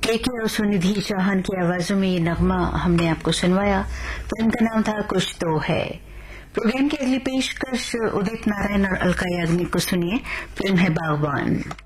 केके और सुनिधि चौहान की आवाजों में ये नगमा हमने आपको सुनवाया। फिल्म का नाम था कुछ तो है। प्रोग्राम की अगली पेशकश उदित नारायण और अलका याग्निक को सुनिए। फिल्म है बागबान।